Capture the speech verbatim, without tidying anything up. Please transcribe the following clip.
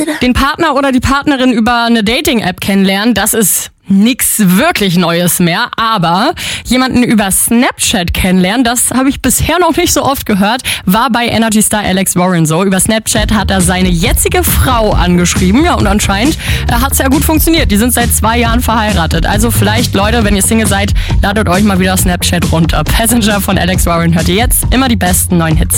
Den Partner oder die Partnerin über eine Dating-App kennenlernen, das ist nix wirklich Neues mehr, aber jemanden über Snapchat kennenlernen, das habe ich bisher noch nicht so oft gehört, war bei Energy Star Alex Warren so. Über Snapchat hat er seine jetzige Frau angeschrieben, ja, und anscheinend äh, hat es ja gut funktioniert. Die sind seit zwei Jahren verheiratet. Also vielleicht, Leute, wenn ihr Single seid, ladet euch mal wieder Snapchat runter. Passenger von Alex Warren hört ihr jetzt, immer die besten neuen Hits.